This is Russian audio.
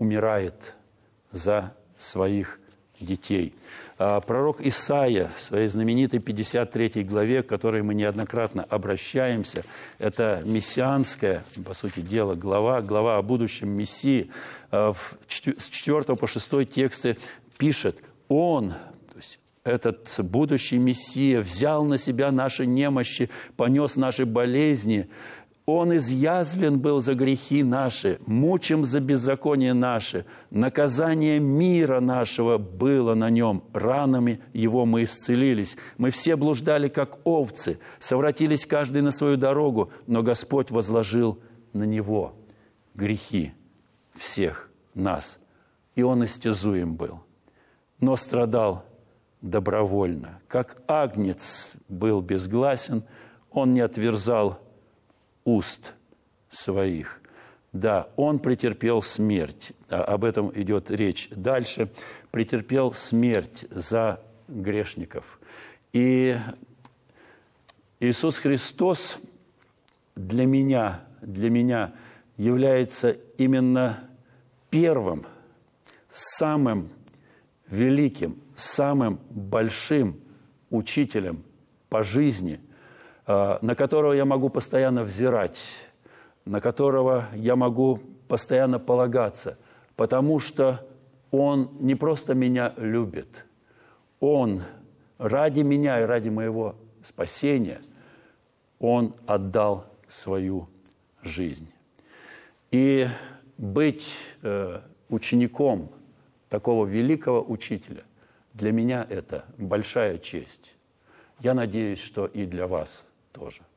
умирает за своих детей. Пророк Исаия в своей знаменитой 53 главе, к которой мы неоднократно обращаемся, это мессианская, по сути дела, глава о будущем Мессии, с 4 по 6 тексты пишет: «Он, то есть этот будущий Мессия, взял на себя наши немощи, понес наши болезни. Он изъязвлен был за грехи наши, мучим за беззаконие наши. Наказание мира нашего было на нем, ранами его мы исцелились. Мы все блуждали, как овцы, совратились каждый на свою дорогу, но Господь возложил на него грехи всех нас, и он истязуем был, но страдал добровольно. Как агнец был безгласен, он не отверзал уст своих». Да, он претерпел смерть. Об этом идет речь дальше. Претерпел смерть за грешников. И Иисус Христос для меня является именно первым, самым великим, самым большим учителем по жизни, на которого я могу постоянно взирать, на которого я могу постоянно полагаться, потому что Он не просто меня любит, Он ради меня и ради моего спасения, Он отдал свою жизнь. И быть учеником такого великого учителя, для меня это большая честь. Я надеюсь, что и для вас тоже.